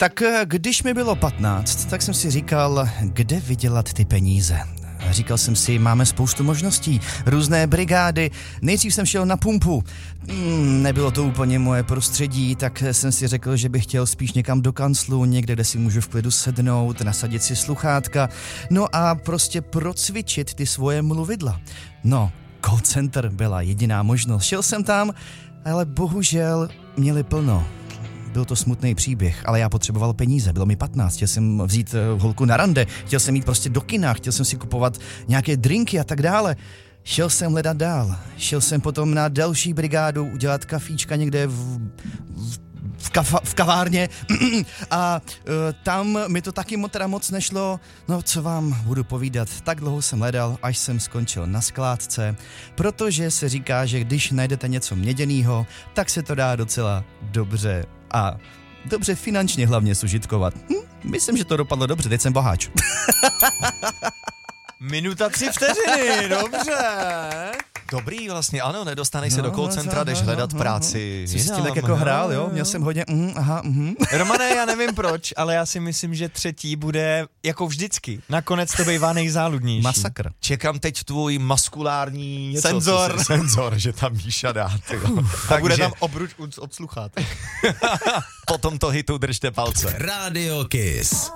Tak když mi bylo 15, tak jsem si říkal, kde vydělat ty peníze. Říkal jsem si, máme spoustu možností, různé brigády. Nejdřív jsem šel na pumpu. Nebylo to úplně moje prostředí, tak jsem si řekl, že bych chtěl spíš někam do kanclu, někde, kde si můžu v klidu sednout, nasadit si sluchátka, no a prostě procvičit ty svoje mluvidla. No, call center byla jediná možnost. Šel jsem tam, ale bohužel měli plno. Byl to smutný příběh, ale já potřeboval peníze, bylo mi 15, chtěl jsem vzít holku na rande, chtěl jsem jít prostě do kina, chtěl jsem si kupovat nějaké drinky a tak dále. Šel jsem hledat dál, šel jsem potom na další brigádu udělat kafíčka někde v kavárně a tam mi to taky teda moc nešlo, no co vám budu povídat, tak dlouho jsem hledal, až jsem skončil na skládce, protože se říká, že když najdete něco měděnýho, tak se to dá docela dobře a dobře finančně hlavně zužitkovat. Myslím, že to dopadlo dobře, teď jsem boháč. Minuta 3 vteřiny, dobře. Dobrý vlastně, ano, nedostaneš se do call centra, jdeš hledat práci. Jsi s tím tak jako hrál, jo? Měl jsem hodně, Romane, já nevím proč, ale já si myslím, že třetí bude jako vždycky. Nakonec to bývá nejzáludnější. Masakr. Čekám teď tvůj maskulární něco, Senzor, že tam Míša dá. A bude tam obruč od sluchátek. Po tomto hitu držte palce. Radio Kiss.